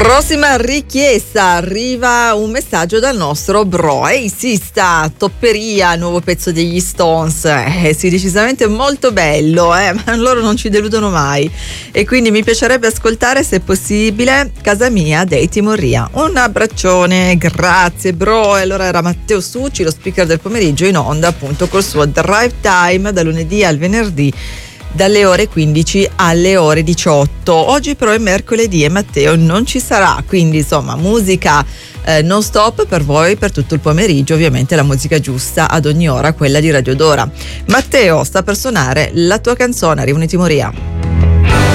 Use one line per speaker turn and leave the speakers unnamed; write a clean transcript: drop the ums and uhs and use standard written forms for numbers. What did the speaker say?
Prossima richiesta, arriva un messaggio dal nostro bro. Ehi Sista, Topperia, nuovo pezzo degli Stones. Sì, decisamente molto bello, ma loro non ci deludono mai. E quindi mi piacerebbe ascoltare, se possibile, Casa Mia dei Timoria. Un abbraccione, grazie bro. E allora era Matteo Succi, lo speaker del pomeriggio, in onda appunto col suo drive time da lunedì al venerdì, dalle ore 15 alle ore 18. Oggi però è mercoledì e Matteo non ci sarà, quindi insomma musica non stop per voi per tutto il pomeriggio, ovviamente la musica giusta ad ogni ora, quella di Radio Dora. Matteo, sta per suonare la tua canzone, arriva un Timoria.